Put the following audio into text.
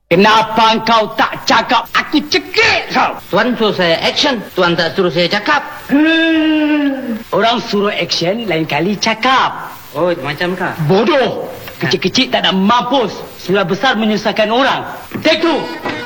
Kenapa kau tak cakap? Aku cekik kau. Tuan suruh saya action, tuan tak suruh saya cakap. Orang suruh action, lain kali cakap. Oh, macam kah? Bodoh. Kecil-kecil tak ada mampus. Sudah besar menyusahkan orang. Take two.